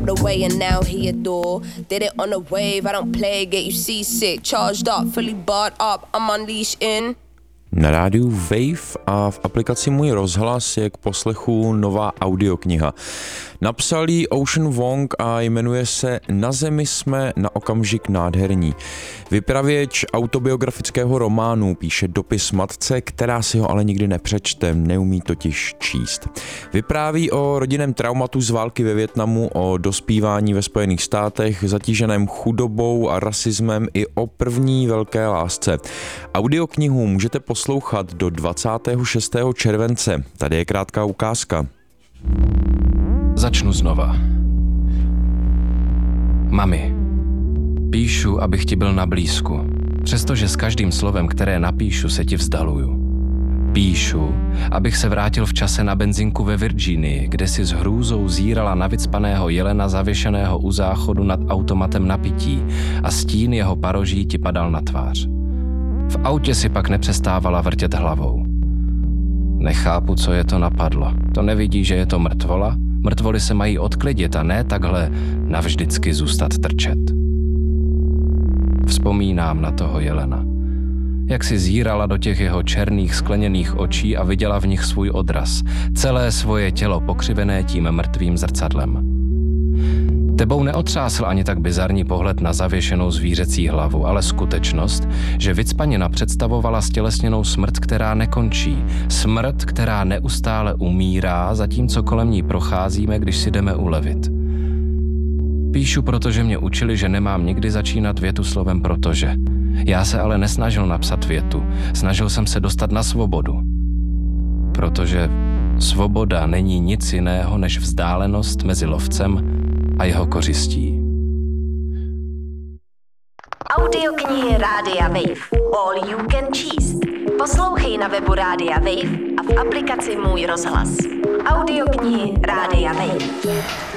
the way and now he adore. Did it on a wave, I don't play, get you seasick. Charged up, fully barred up, I'm unleashed in. Na rádiu Wave a v aplikaci Můj rozhlas je k poslechu nová audiokniha. Napsal ji Ocean Vuong a jmenuje se Na zemi jsme na okamžik nádherní. Vypravěč autobiografického románu píše dopis matce, která si ho ale nikdy nepřečte, neumí totiž číst. Vypráví o rodinném traumatu z války ve Vietnamu, o dospívání ve Spojených státech, zatíženém chudobou a rasismem i o první velké lásce. Audioknihu můžete poslouchat do 26. července. Tady je krátká ukázka. Začnu znova. Mami, píšu, abych ti byl na blízku, přestože s každým slovem, které napíšu, se ti vzdaluju. Píšu, abych se vrátil v čase na benzinku ve Virginii, kde si s hrůzou zírala na vycpaného jelena zavěšeného u záchodu nad automatem na pití a stín jeho paroží ti padal na tvář. V autě si pak nepřestávala vrtět hlavou. Nechápu, co je to napadlo. To nevidí, že je to mrtvola? Mrtvoly se mají odklidit a ne takhle navždycky zůstat trčet. Vzpomínám na toho jelena. Jak si zírala do těch jeho černých skleněných očí a viděla v nich svůj odraz. Celé svoje tělo pokřivené tím mrtvým zrcadlem. Tebou neotřásl ani tak bizarní pohled na zavěšenou zvířecí hlavu, ale skutečnost, že vycpanina představovala stělesněnou smrt, která nekončí. Smrt, která neustále umírá, zatímco kolem ní procházíme, když si jdeme ulevit. Píšu, protože mě učili, že nemám nikdy začínat větu slovem protože. Já se ale nesnažil napsat větu, snažil jsem se dostat na svobodu. Protože svoboda není nic jiného než vzdálenost mezi lovcem a jeho kořistí. Audioknihy Rádia Wave. All you can číst. Poslouchej na webu Rádia Wave a v aplikaci Můj rozhlas. Audioknihy Rádia Wave.